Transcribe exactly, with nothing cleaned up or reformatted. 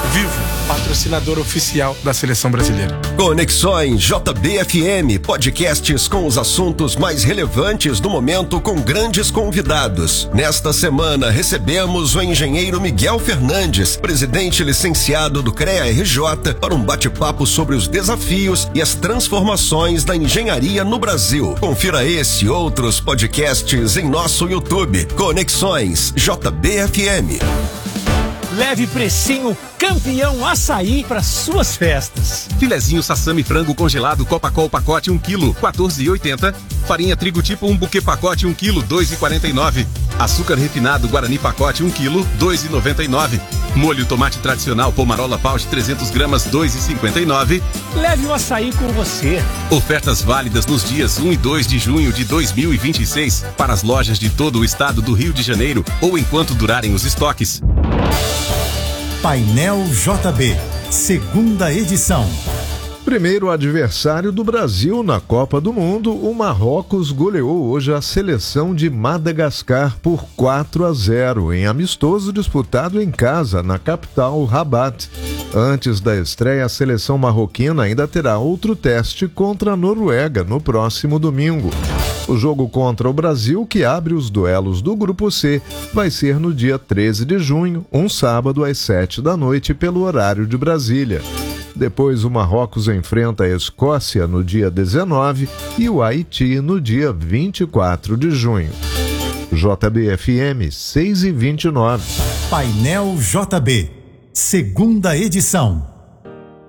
Vivo, patrocinador oficial da Seleção Brasileira. Conexões J B F M, podcasts com os assuntos mais relevantes do momento com grandes convidados. Nesta semana recebemos o engenheiro Miguel Fernandes, presidente licenciado do CREA R J, para um bate-papo sobre os desafios e as transformações da engenharia no Brasil. Confira esse e outros podcasts em nosso YouTube. Conexões J B F M. Leve precinho Campeão Açaí para suas festas. Filezinho Sassami frango congelado Copacol pacote um quilo, quatorze reais e oitenta centavos. Farinha trigo tipo um buquê pacote um quilo, dois reais e quarenta e nove centavos. Açúcar refinado Guarani pacote um quilo, dois reais e noventa e nove centavos. Molho tomate tradicional Pomarola Pouch trezentos gramas, dois reais e cinquenta e nove centavos. Leve o açaí com você. Ofertas válidas nos dias um e dois de junho de dois mil e vinte e seis para as lojas de todo o estado do Rio de Janeiro ou enquanto durarem os estoques. Painel J B, segunda edição. Primeiro adversário do Brasil na Copa do Mundo, o Marrocos goleou hoje a seleção de Madagascar por quatro a zero, em amistoso disputado em casa, na capital, Rabat. Antes da estreia, a seleção marroquina ainda terá outro teste contra a Noruega no próximo domingo. O jogo contra o Brasil, que abre os duelos do Grupo C, vai ser no dia treze de junho, um sábado às sete da noite, pelo horário de Brasília. Depois, o Marrocos enfrenta a Escócia no dia dezenove e o Haiti no dia vinte e quatro de junho. J B F M seis e vinte e nove. Painel J B, segunda edição.